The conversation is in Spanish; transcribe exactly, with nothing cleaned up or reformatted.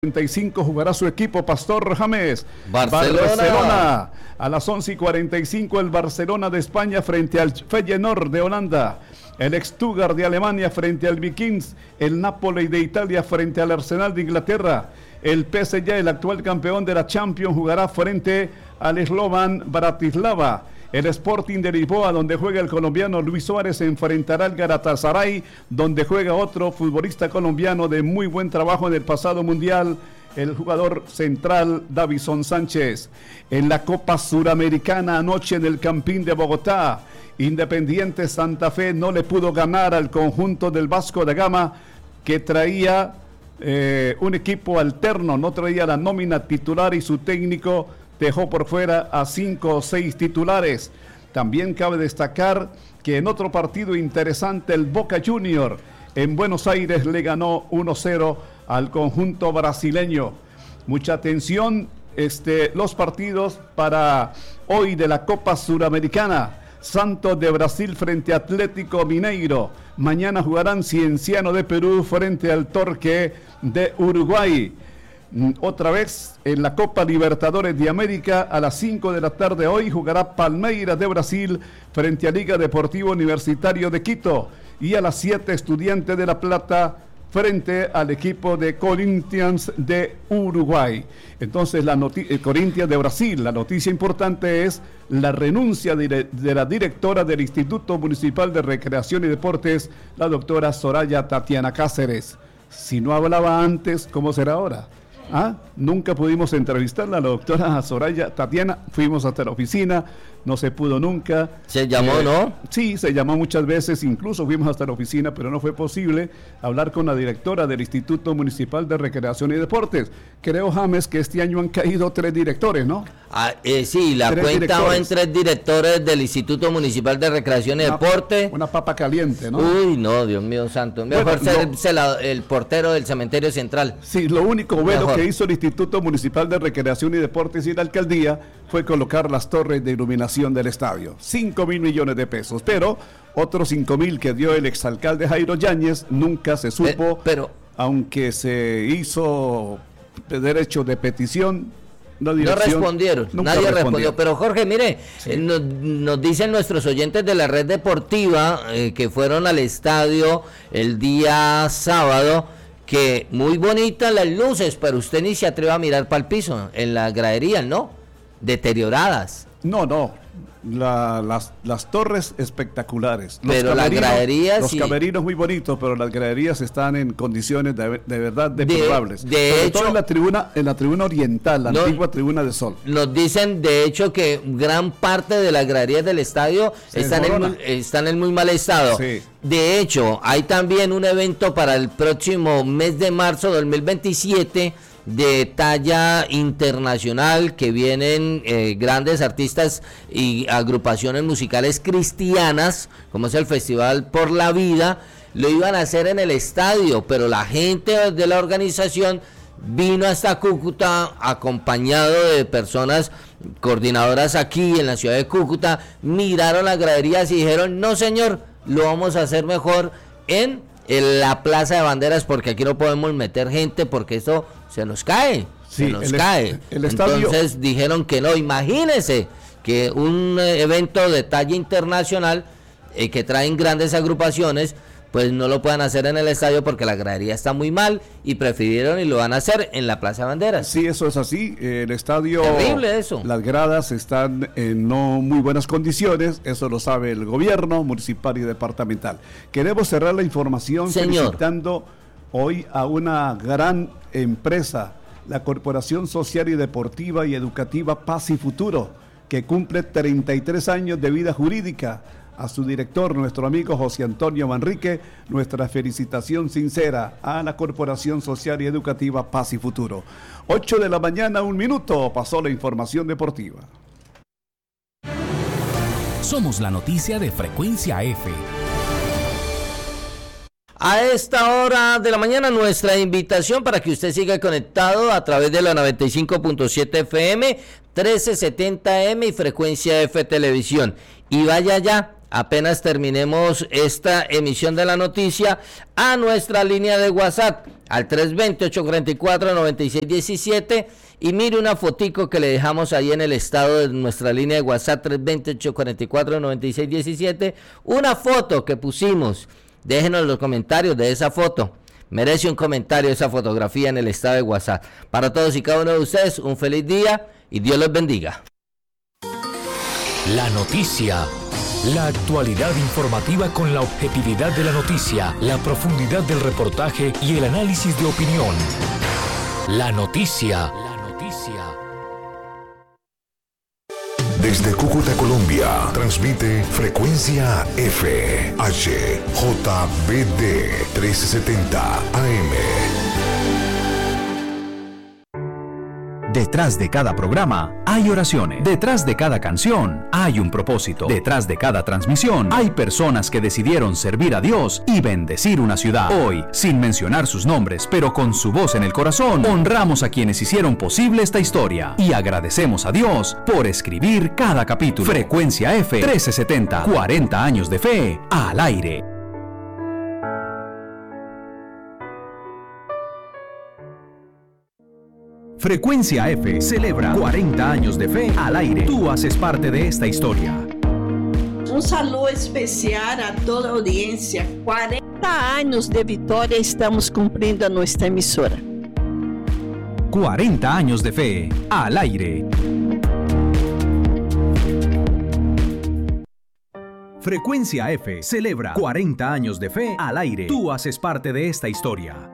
treinta y cinco jugará su equipo Pastor James. Barcelona. Barcelona. A las once y cuarenta y cinco el Barcelona de España frente al Feyenoord de Holanda. El Stuttgart de Alemania frente al Vikings. El Napoli de Italia frente al Arsenal de Inglaterra. El P S G, el actual campeón de la Champions, jugará frente al Slovan Bratislava. El Sporting de Lisboa, donde juega el colombiano Luis Suárez, se enfrentará al Galatasaray, donde juega otro futbolista colombiano de muy buen trabajo en el pasado mundial, el jugador central Davison Sánchez. En la Copa Suramericana anoche en el Campín de Bogotá, Independiente Santa Fe no le pudo ganar al conjunto del Vasco da Gama, que traía eh, un equipo alterno, no traía la nómina titular y su técnico dejó por fuera a cinco o seis titulares. También cabe destacar que en otro partido interesante, el Boca Junior en Buenos Aires le ganó uno cero al conjunto brasileño. Mucha atención, este, los partidos para hoy de la Copa Suramericana. Santos de Brasil frente a Atlético Mineiro. Mañana jugarán Cienciano de Perú frente al Torque de Uruguay. Otra vez en la Copa Libertadores de América a las cinco de la tarde hoy jugará Palmeiras de Brasil frente a Liga Deportivo Universitario de Quito, y a las siete Estudiantes de La Plata frente al equipo de Corinthians de Uruguay. Entonces la noticia, Corinthians de Brasil, la noticia importante es la renuncia de, de la directora del Instituto Municipal de Recreación y Deportes, la doctora Soraya Tatiana Cáceres. Si no hablaba antes, ¿cómo será ahora? ¿Ah? Nunca pudimos entrevistarla, la doctora Soraya Tatiana, fuimos hasta la oficina, no se pudo nunca. Se llamó, eh, ¿no? Sí, se llamó muchas veces, incluso fuimos hasta la oficina, pero no fue posible hablar con la directora del Instituto Municipal de Recreación y Deportes. Creo, James, que este año han caído tres directores, ¿no? Ah, eh, sí, la tres cuenta va en tres directores del Instituto Municipal de Recreación y una, Deporte. Una papa caliente, ¿no? Uy, no, Dios mío santo. Mejor bueno, ser, no, ser la, el portero del cementerio central. Sí, lo único bueno Mejor. que hizo el Instituto Municipal de Recreación y Deportes y la alcaldía fue colocar las torres de iluminación del estadio. cinco mil millones de pesos, pero otros cinco mil que dio el exalcalde Jairo Yáñez nunca se supo, eh, pero aunque se hizo derecho de petición. No respondieron, nadie respondió. respondió. Pero Jorge, mire, sí. eh, nos, nos dicen nuestros oyentes de la red deportiva eh, que fueron al estadio el día sábado, que muy bonitas las luces, pero usted ni se atreve a mirar para el piso, en las graderías, ¿no? Deterioradas. No, no. La, las, las torres espectaculares, los pero las graderías los y... camerinos muy bonitos, pero las graderías están en condiciones de, de verdad deplorables. De, de Sobre hecho, todo en la tribuna, en la tribuna oriental, la no, antigua tribuna de Sol. Nos dicen de hecho que gran parte de las graderías del estadio están en, muy, están en muy mal estado. Sí. De hecho, hay también un evento para el próximo mes de marzo de dos mil veintisiete de talla internacional, que vienen eh, grandes artistas y agrupaciones musicales cristianas, como es el Festival por la Vida. Lo iban a hacer en el estadio, pero la gente de la organización vino hasta Cúcuta acompañado de personas coordinadoras aquí en la ciudad de Cúcuta, miraron las graderías y dijeron: no señor, lo vamos a hacer mejor en en la Plaza de Banderas, porque aquí no podemos meter gente, porque eso se nos cae, sí, se nos el, cae. El estadio... Entonces dijeron que no. Imagínense que un evento de talla internacional eh, que traen grandes agrupaciones, pues no lo puedan hacer en el estadio porque la gradería está muy mal, y prefirieron y lo van a hacer en la Plaza de Banderas. Sí, eso es así. El estadio, terrible eso. Las gradas están en no muy buenas condiciones, eso lo sabe el gobierno municipal y departamental. Queremos cerrar la información Señor. felicitando hoy a una gran empresa, la Corporación Social y Deportiva y Educativa Paz y Futuro, que cumple treinta y tres años de vida jurídica. A su director, nuestro amigo José Antonio Manrique, nuestra felicitación sincera a la Corporación Social y Educativa Paz y Futuro. ocho de la mañana, un minuto, pasó la información deportiva. Somos la noticia de Frecuencia F. A esta hora de la mañana, nuestra invitación para que usted siga conectado a través de la noventa y cinco punto siete F M, trece setenta M y Frecuencia F Televisión. Y vaya ya, apenas terminemos esta emisión de la noticia, a nuestra línea de WhatsApp al tres dos cero, ocho cuatro cuatro, nueve seis uno siete y mire una fotico que le dejamos ahí en el estado de nuestra línea de WhatsApp tres dos cero, ocho cuatro cuatro, nueve seis uno siete, una foto que pusimos. Déjenos los comentarios de esa foto. Merece un comentario esa fotografía en el estado de WhatsApp. Para todos y cada uno de ustedes, un feliz día y Dios los bendiga. La noticia. La actualidad informativa con la objetividad de la noticia, la profundidad del reportaje y el análisis de opinión. La noticia. La noticia. Desde Cúcuta, Colombia, transmite Frecuencia F, H, J B D trescientos setenta A M. Detrás de cada programa hay oraciones. Detrás de cada canción hay un propósito. Detrás de cada transmisión hay personas que decidieron servir a Dios y bendecir una ciudad. Hoy, sin mencionar sus nombres, pero con su voz en el corazón, honramos a quienes hicieron posible esta historia y agradecemos a Dios por escribir cada capítulo. Frecuencia F trescientos setenta, cuarenta años de fe al aire. Frecuencia F celebra cuarenta años de fe al aire. Tú haces parte de esta historia. Un saludo especial a toda a audiencia. cuarenta años de Vitória estamos cumpliendo a nuestra emisora. cuarenta años de fe al aire. Frecuencia F celebra cuarenta años de fe al aire. Tú haces parte de esta historia.